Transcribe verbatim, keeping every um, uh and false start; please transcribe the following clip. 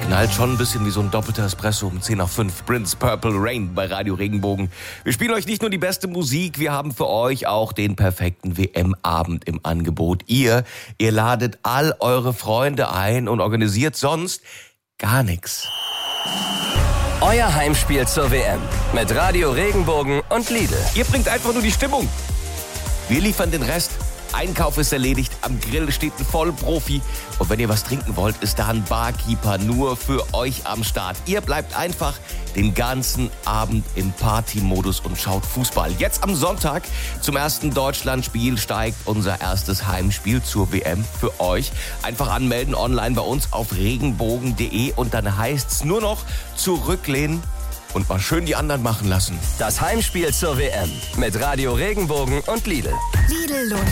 Knallt schon ein bisschen wie so ein doppelter Espresso um zehn nach fünf. Prince Purple Rain bei Radio Regenbogen. Wir spielen euch nicht nur die beste Musik, wir haben für euch auch den perfekten W M-Abend im Angebot. Ihr, ihr ladet all eure Freunde ein und organisiert sonst gar nichts. Euer Heimspiel zur W M mit Radio Regenbogen und Lidl. Ihr bringt einfach nur die Stimmung. Wir liefern den Rest. Einkauf ist erledigt, am Grill steht ein Vollprofi. Und wenn ihr was trinken wollt, ist da ein Barkeeper nur für euch am Start. Ihr bleibt einfach den ganzen Abend im Partymodus und schaut Fußball. Jetzt am Sonntag zum ersten Deutschlandspiel steigt unser erstes Heimspiel zur W M für euch. Einfach anmelden online bei uns auf regenbogen punkt de und dann heißt's nur noch zurücklehnen und mal schön die anderen machen lassen. Das Heimspiel zur W M mit Radio Regenbogen und Lidl. Lidl